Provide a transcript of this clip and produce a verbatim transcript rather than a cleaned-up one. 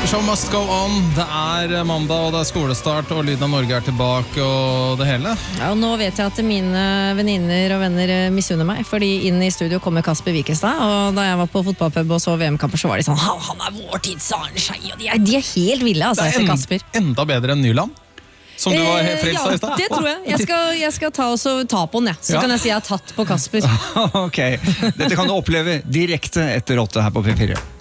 Show must go on. Det er mandag, og det er skolestart, og Lyden av Norge er tilbake, og det hele. Ja, og nå vet jeg at mine venninner og venner misunner meg, fordi inn i studio kommer Kasper Wikestad, og da jeg var på fotballpub og så V M-kamper, så var de sånn, han, han er vår tids Arne Skei, og de er, de er helt ville, altså, etter Kasper. Enda bedre enn Nyland, som du var Eh, frelst av i stad. Ja, det tror jeg. Jeg skal, jeg skal ta, også, ta på den, ja. Så Ja. kan jeg si jeg har tatt på Kasper. Ok, dette kan du oppleve direkte etter åtte her på P fire.